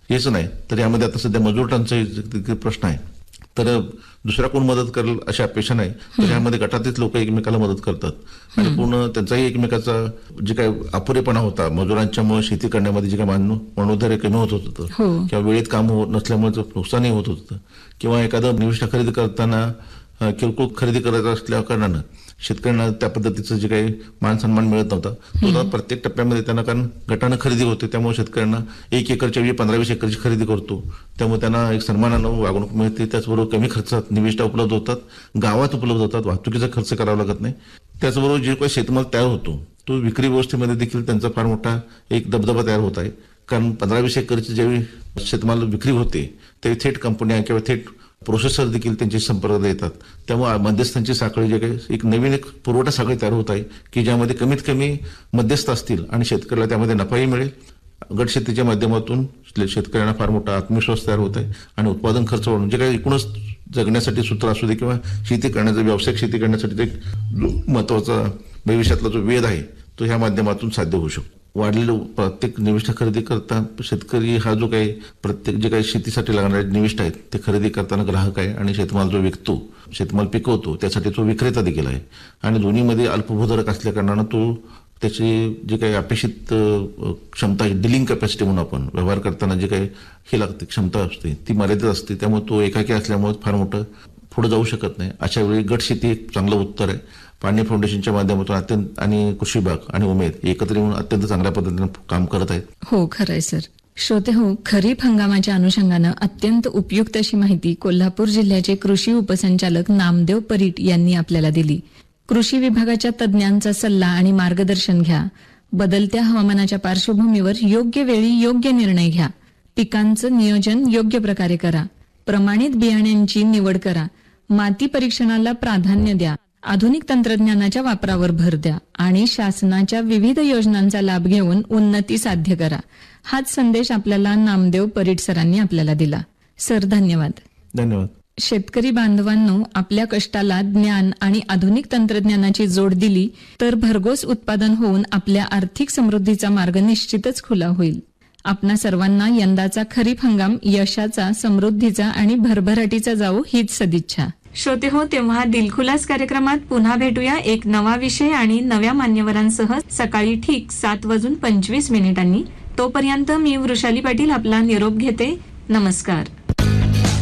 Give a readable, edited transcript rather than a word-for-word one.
हेच नाही तर यामध्ये आता सध्या मजूर टंचाईचा प्रश्न आहे. तर दुसरा कोण मदत करेल अशी अपेक्षा नाही. तर यामध्ये गटातीच लोक एकमेकाला मदत करतात आणि पूर्ण त्यांचाही एकमेकाचा जे काही अपुरेपणा होता मजुरांच्यामुळे शेती करण्यामध्ये जे काही मनोधैर्य कमी होत होतं किंवा वेळेत काम होत नसल्यामुळे नुकसानही होत होतं किंवा एखादं निविष्ठा खरेदी करताना किरकोळ खरेदी करायचं असल्या कारणानं शेतकऱ्यांना त्या पद्धतीचं जे काही मान सन्मान मिळत नव्हता तो प्रत्येक टप्प्यामध्ये त्यांना कारण गटानं खरेदी होते त्यामुळे शेतकऱ्यांना 1 एकरच्या 15-20 एकरची खरेदी करतो त्यामुळे त्यांना एक सन्मानानं वागणूक मिळते. त्याचबरोबर कमी खर्चात निविष्ठा उपलब्ध होतात, गावात उपलब्ध होतात, वाहतुकीचा खर्च करावा लागत नाही. त्याचबरोबर जे काही शेतमाल तयार होतो तो विक्री व्यवस्थेमध्ये देखील त्यांचा फार मोठा एक दबदबा तयार होत आहे. कारण 15-20 एकरची ज्यावेळी शेतमाल विक्री होते ते थेट कंपन्या किंवा थेट प्रोसेसर देखील त्यांचे संपर्कात येतात. त्यामुळे मध्यस्थांची साखळी जे काही एक नवीन पुरवठा साखळी तयार होत आहे की ज्यामध्ये कमीत कमी मध्यस्थ असतील आणि शेतकऱ्याला त्यामध्ये नफाही मिळेल. गट शेतीच्या माध्यमातून शेतकऱ्यांना फार मोठा आत्मविश्वास तयार होत आहे आणि उत्पादन खर्च वाढून जे काही एकूणच जगण्यासाठी सूत्र असू दे किंवा शेती करण्याचा व्यावसायिक शेती करण्यासाठी एक महत्वाचा भविष्यातला जो वेध आहे तो ह्या माध्यमातून साध्य होऊ शकतो. वाढलेलं प्रत्येक निविष्ठा खरेदी करता शेतकरी हा जो काही प्रत्येक जे काही शेतीसाठी लागणारे निविष्ठा आहेत ते खरेदी करताना ग्राहक आहे आणि शेतमाल जो विकतो शेतमाल पिकवतो त्यासाठी तो विक्रेता देखील आहे आणि दोन्हीमध्ये अल्पभूधारक असल्या कारणानं तो त्याची जे काही अपेक्षित क्षमता आहे डिलिंग कॅपॅसिटी म्हणून आपण व्यवहार करताना जे काही हे लागते क्षमता असते ती मर्यादित असते. त्यामुळे तो एकाकी असल्यामुळे फार मोठं पुढे जाऊ शकत नाही. अशा वेळी गट शेती एक चांगलं उत्तर आहे. पाणी फाउंडेशनच्या माध्यमातून अत्यंत आणि कृषी विभाग आणि उमेद एकत्र येऊन अत्यंत चांगल्या पद्धतीने काम करत आहेत. हो खरंय सर. श्रोते हो, खरीप हंगामाच्या अनुषंगानं अत्यंत उपयुक्त अशी माहिती कोल्हापूर जिल्ह्याचे कृषी उपसंचालक नामदेव परीट यांनी आपल्याला दिली. कृषी विभागाच्या तज्ज्ञांचा सल्ला आणि मार्गदर्शन घ्या. बदलत्या हवामानाच्या पार्श्वभूमीवर योग्य वेळी योग्य निर्णय घ्या. पिकांचं नियोजन योग्य प्रकारे करा. प्रमाणित बियाण्यांची निवड करा. माती परीक्षणाला प्राधान्य द्या. आधुनिक तंत्रज्ञानाच्या वापरावर भर द्या आणि शासनाच्या विविध योजनांचा लाभ घेऊन उन्नती साध्य करा. हाच संदेश आपल्याला नामदेव परीट सरांनी आपल्याला दिला. सर धन्यवाद. धन्यवाद. शेतकरी बांधवांनो, आपल्या कष्टाला ज्ञान आणि आधुनिक तंत्रज्ञानाची जोड दिली तर भरघोस उत्पादन होऊन आपल्या आर्थिक समृद्धीचा मार्ग निश्चितच खुला होईल. आपणा सर्वांना यंदाचा खरीप हंगाम यशाचा, समृद्धीचा आणि भरभराटीचा जावो हीच सदिच्छा. श्रोते हो, तेव्हा दिलखुलास कार्यक्रमात पुन्हा भेटूया एक नवा विषय आणि नव्या मान्यवरांसह सकाळी ठीक 7:25 तोपर्यंत मी वृषाली पाटील आपला निरोप घेते. नमस्कार.